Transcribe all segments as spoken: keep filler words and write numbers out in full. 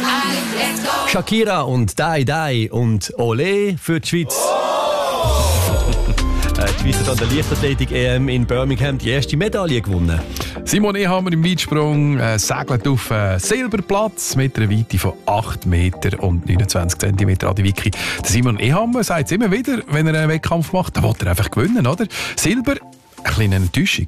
Shakira und Dai Dai und Olé für die Schweiz. Die Schweiz hat an der Leichtathletik-E M in Birmingham die erste Medaille gewonnen. Simon Ehammer im Weitsprung äh, segelt auf einen Silberplatz mit einer Weite von acht Meter und neunundzwanzig Zentimeter. Adi Vicky. Der Simon Ehammer sagt es immer wieder, wenn er einen Wettkampf macht, dann will er einfach gewinnen, oder? Silber, eine kleine Enttäuschung.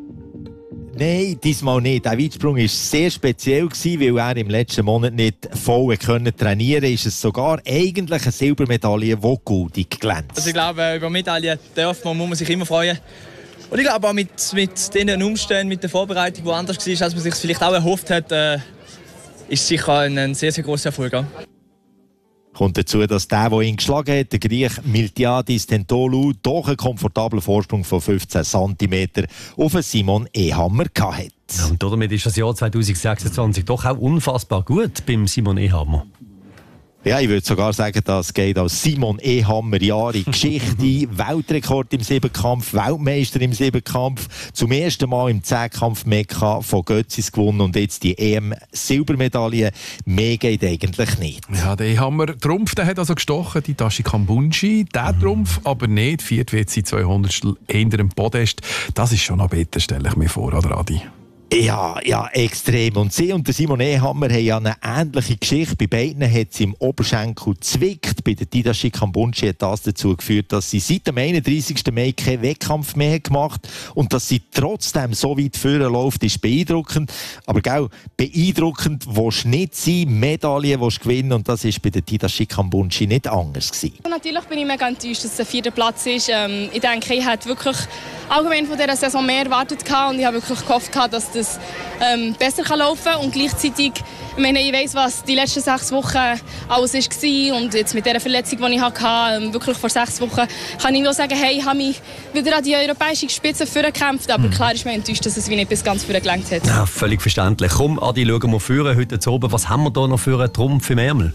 Nein, diesmal nicht. Der Weitsprung war sehr speziell, weil er im letzten Monat nicht voll trainieren konnte. Ist es sogar eigentlich eine Silbermedaille, die goldig glänzt. Also ich glaube, über Medaillen darf man, muss man sich immer freuen. Und ich glaube auch mit, mit den Umständen, mit der Vorbereitung, die anders war, als man sich vielleicht auch erhofft hat, äh, ist sicher ein, ein sehr, sehr grosser Erfolg. Ja. Kommt dazu, dass der, der ihn geschlagen hat, der Griech Miltiadis Tentoglou, doch einen komfortablen Vorsprung von fünfzehn Zentimeter auf Simon Ehammer hatte. Und damit ist das Jahr zwanzig sechsundzwanzig doch auch unfassbar gut beim Simon Ehammer. Ja, ich würde sogar sagen, das geht als Simon Ehammer Jahre in Geschichte. Weltrekord im Siebenkampf, Weltmeister im Siebenkampf, zum ersten Mal im Zehnkampf Mekka von Götzis gewonnen und jetzt die E M-Silbermedaille. Mehr geht eigentlich nicht. Ja, der Ehammer Trumpf, der hat also gestochen, die Tashi Kambunji. Der Trumpf aber nicht. Viert wird sie zweihundertstel hinter dem Podest. Das ist schon noch besser, stelle ich mir vor, oder Adi? Ja, ja, extrem. Und sie und der Simon Ehammer haben ja eine ähnliche Geschichte. Bei beiden hat sie im Oberschenkel gezwickt. Bei der Tadashi Kambunji hat das dazu geführt, dass sie seit dem einunddreißigsten Mai keinen Wettkampf mehr gemacht hat. Und dass sie trotzdem so weit vorne läuft, ist beeindruckend. Aber gell, beeindruckend willst du nicht sein, Medaillen willst du gewinnen. Und das war bei der Tadashi Kambunji nicht anders gewesen. Natürlich bin ich mega enttäuscht, dass es der vierte Platz ist. Ähm, ich denke, ich hätte wirklich allgemein von dieser Saison mehr erwartet und ich habe wirklich gehofft, dass das ähm, besser laufen kann. Und gleichzeitig, ich meine, ich weiss, was die letzten sechs Wochen alles war und jetzt mit der Verletzung, die ich hatte, ähm, wirklich vor sechs Wochen, kann ich nur sagen, hey, ich habe mich wieder an die europäische Spitze vorgekämpft, aber mhm. klar ist mir enttäuscht, dass es wie nicht bis ganz vorne gelangt hat. Ja, völlig verständlich. Komm, Adi, schauen wir vorne heute zu oben. Was haben wir da noch für einen Trumpf im Ärmel?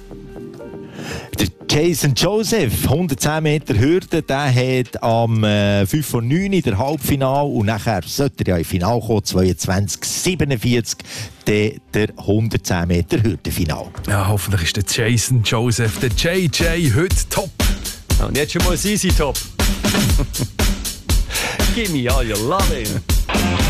Der Jason Joseph, hundertzehn Meter Hürde, der hat am äh, fünf vor neun in der Halbfinale und nachher sollte er ja im Finale kommen, zweiundzwanzig siebenundvierzig, der, der hundertzehn Meter Hürdenfinale. Ja, hoffentlich ist der Jason Joseph, der J J, heute top. Und jetzt schon mal Sisi top. Give me all your loving.